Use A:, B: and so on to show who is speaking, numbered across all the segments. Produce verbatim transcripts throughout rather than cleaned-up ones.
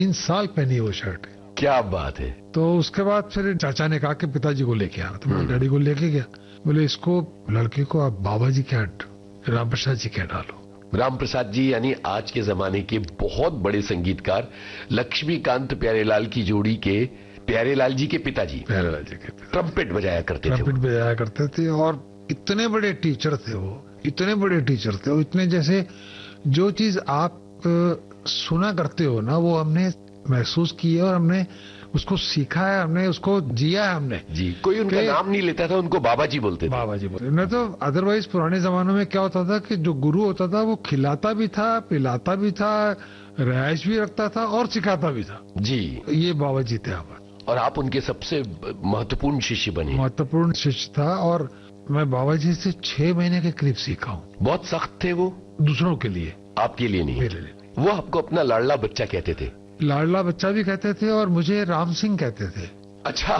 A: तीन साल पहनी वो शर्ट।
B: क्या बात है।
A: तो उसके बाद फिर चाचा ने कहा कि पिताजी को लेके आना, तो मैं डैडी को लेके गया। बोले इसको लड़के को आप बाबा जी क्या राम प्रसाद जी क्या डालो।
B: राम प्रसाद जी यानी आज के जमाने के बहुत बड़े संगीतकार, लक्ष्मीकांत प्यारेलाल की जोड़ी के प्यारेलाल जी के पिताजी।
A: प्यारेलाल जी के
B: ट्रम्पेट बजाया करते थे।
A: ट्रम्पेट बजाया करते थे और इतने बड़े टीचर थे वो, इतने बड़े टीचर थे वो, इतने जैसे जो चीज आप सुना करते हो ना वो हमने महसूस की है और हमने उसको सीखा है, हमने उसको जिया है हमने।
B: जी, कोई उनका नाम नहीं लेता था, उनको बाबा जी बोलते थे।
A: बाबा जी बोलते नहीं तो अदरवाइज पुराने जमानों में क्या होता था कि जो गुरु होता था वो खिलाता भी था, पिलाता भी था, रिहाइश भी रखता था और सिखाता भी था।
B: जी,
A: ये बाबा जी थे आप।
B: और आप उनके सबसे महत्वपूर्ण शिष्य बने।
A: महत्वपूर्ण शिष्य था और मैं बाबा जी से छह महीने के करीब सीखा हूँ।
B: बहुत सख्त थे वो दूसरों के लिए, आपके लिए नहीं।
A: मेरे लिए।
B: वो आपको अपना लाडला बच्चा कहते थे।
A: लाडला बच्चा भी कहते थे और मुझे राम सिंह कहते थे।
B: अच्छा।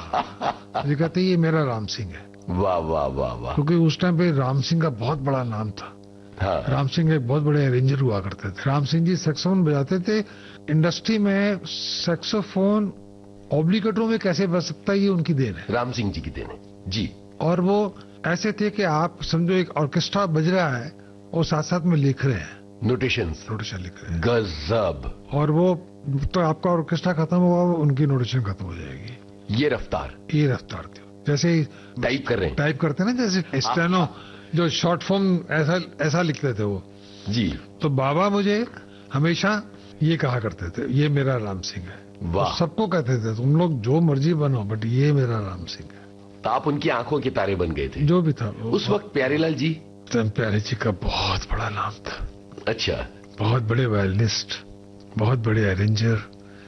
A: मुझे कहते ये मेरा राम सिंह है।
B: वाह वाह वाह वाह।
A: क्योंकि उस टाइम पे राम सिंह का बहुत बड़ा नाम था।
B: हाँ।
A: राम सिंह एक बहुत बड़े अरेंजर हुआ करते थे। राम सिंह जी सैक्सोफोन बजाते थे। इंडस्ट्री में सैक्सोफोन ऑब्लिगेटो में कैसे बज सकता है ये उनकी देन है,
B: राम सिंह जी की देन है। जी।
A: और वो ऐसे थे कि आप समझो एक ऑर्केस्ट्रा बज रहा है और साथ साथ में लिख रहे हैं,
B: नोटेशंस
A: नोटेशन लिख रहे हैं।
B: गजब।
A: और वो तो आपका ऑर्केस्ट्रा खत्म होगा उनकी नोटेशन खत्म हो जाएगी।
B: ये रफ्तार
A: ये रफ्तार थी। जैसे
B: टाइप कर रहे हैं
A: टाइप करते हैं ना, जैसे स्टेनो जो शॉर्ट फॉर्म ऐसा ऐसा लिखते थे वो।
B: जी।
A: तो बाबा मुझे हमेशा ये कहा करते थे ये मेरा राम सिंह है।
B: वाह।
A: तो सबको कहते थे तुम लोग जो मर्जी बनो बट ये मेरा राम सिंह है।
B: तो आप उनकी आंखों के तारे बन गए थे।
A: जो भी था
B: उस वक्त प्यारेलाल जी।
A: प्यारे जी का बहुत बड़ा नाम था।
B: अच्छा।
A: बहुत बड़े वायलिनिस्ट, बहुत बड़े अरेंजर,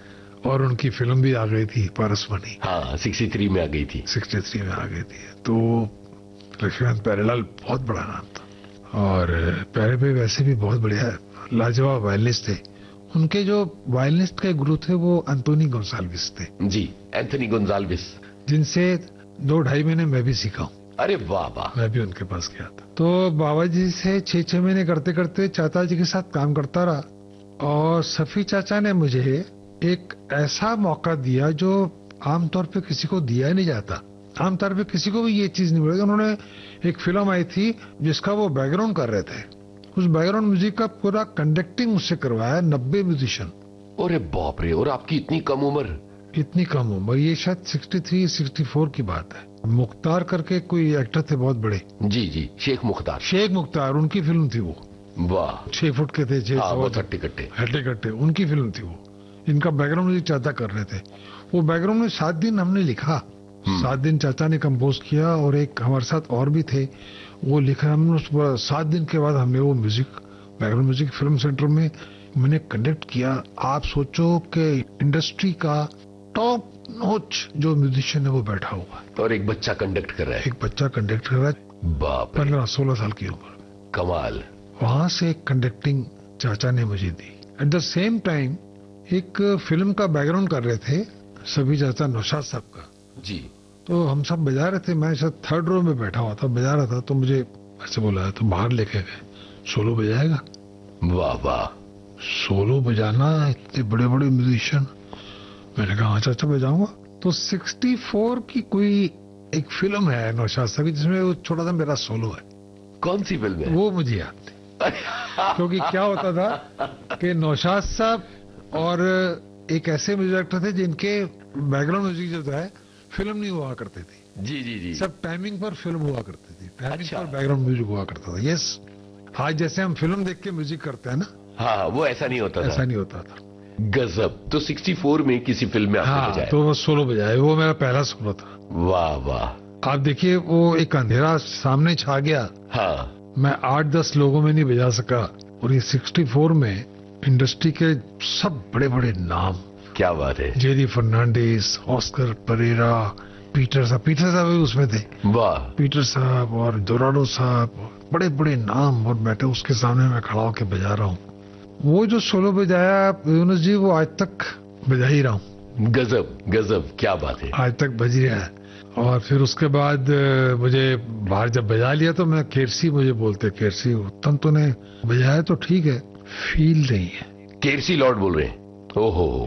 A: और उनकी फिल्म भी आ गई थी पारसमणि।
B: हाँ, तिरसठ में आ गई थी।
A: तिरसठ में आ गई थी। तो लक्ष्मीकांत प्यारेलाल बहुत बड़ा नाम था और प्यारे पे वैसे भी बहुत बढ़िया लाजवाब वायलिनिस्ट थे। उनके जो वायलिनिस्ट के गुरु थे वो एंथोनी गोंसाल्विस थे।
B: जी, एंथोनी गोंसाल्विस,
A: जिनसे दो ढाई महीने मैं भी सीखा हूँ।
B: अरे वाह वाह।
A: मैं भी उनके पास गया था। तो बाबा जी से छह छह महीने करते करते चाचा जी के साथ काम करता रहा और सफी चाचा ने मुझे एक ऐसा मौका दिया जो आमतौर पे किसी को दिया नहीं जाता। आमतौर पे किसी को भी ये चीज नहीं मिलेगी। उन्होंने एक फिल्म आई थी जिसका वो बैकग्राउंड कर रहे थे। उस बैकग्राउंड म्यूजिक का पूरा कंडक्टिंग मुझसे करवाया नब्बे म्यूजिशियन।
B: अरे बाप रे। और आपकी इतनी कम उम्र।
A: इतनी कम उम्र, ये शायद तिरसठ चौंसठ की बात है। मुख्तार करके कोई एक्टर थे बहुत बड़े।
B: जी जी, शेख मुख्तार।
A: शेख मुख्तार, उनकी फिल्म थी वो।
B: वाह।
A: छह फुट के थे, छह
B: बहुत हट्टे कट्टे
A: हट्टे कट्टे, उनकी फिल्म थी वो। इनका बैकग्राउंड म्यूजिक चाचा कर रहे थे। वो बैकग्राउंड में सात दिन हमने लिखा। सात दिन चाचा ने कंपोज किया और एक हमारे साथ और भी थे, वो लिखा हमने। सात दिन के बाद हमने वो music, background music film centre में मैंने कंडक्ट किया। आप सोचो कि इंडस्ट्री का टॉप नोच जो म्यूजिशियन है वो बैठा हुआ
B: और एक बच्चा कंडक्ट कर रहा है।
A: एक बच्चा कंडक्ट कर रहा है।
B: बाप,
A: पंद्रह सोलह साल की उम्र।
B: कमाल।
A: वहां से कंडक्टिंग चाचा ने मुझे दी। एट द सेम टाइम एक फिल्म का बैकग्राउंड कर रहे थे सभी चाचा, नौशाद साहब का।
B: जी।
A: तो हम सब बजा रहे थे, मैं शायद थर्ड रो में बैठा हुआ था, बजा रहा था। तो मुझे ऐसे बोला तो बाहर लेके गए, सोलो बजाएगा।
B: वाह वाह।
A: सोलो बजाना, इतने बड़े बड़े म्यूजिशियन। मैंने कहा हाँ चाचा बजाऊंगा। तो चौंसठ की कोई एक फिल्म है नौशाद साहब की जिसमें वो छोटा सा मेरा सोलो है।
B: कौन सी फिल्म है?
A: वो मुझे याद थी। क्योंकि क्या होता था कि नौशाद साहब और एक ऐसे म्यूजिक डायरेक्टर थे जिनके बैकग्राउंड म्यूजिक जो था फिल्म नहीं हुआ करते थे।
B: जी जी जी।
A: सब टाइमिंग पर फिल्म हुआ करती थी, टाइमिंग
B: अच्छा।
A: पर बैकग्राउंड म्यूजिक हुआ करता था। यस, आज जैसे हम फिल्म देख के म्यूजिक करते हैं ना,
B: हाँ, वो ऐसा नहीं होता था।
A: ऐसा नहीं होता था।
B: गजब। तो चौंसठ में किसी फिल्म में आपने
A: हाँ,
B: बजाया?
A: तो वो सोलो बजाया, वो मेरा पहला सोलो था।
B: वाह वाह।
A: आप देखिए वो एक अंधेरा सामने छा गया।
B: हाँ।
A: मैं आठ दस लोगों में नहीं बजा सका और ये चौंसठ में इंडस्ट्री के सब बड़े बड़े नाम।
B: क्या बात है।
A: Jerry Fernandes, Oscar Perera, Peter साहब, पीटर साहब भी उसमें थे।
B: वाह।
A: पीटर साहब और डोराडो साहब, बड़े बड़े नाम, और बैठे उसके सामने मैं खड़ा होकर बजा रहा हूँ। वो जो सोलो बजाया यूनुस जी, वो आज तक बजा ही रहा हूँ।
B: गजब गजब, क्या बात है।
A: आज तक बज ही रहा है। और फिर उसके बाद मुझे बाहर जब बजा लिया तो मैं केरसी, मुझे बोलते केरसी, उत्तम तूने बजाया तो ठीक है, फील नहीं है।
B: केरसी लॉर्ड बोल रहे हैं? ओहो।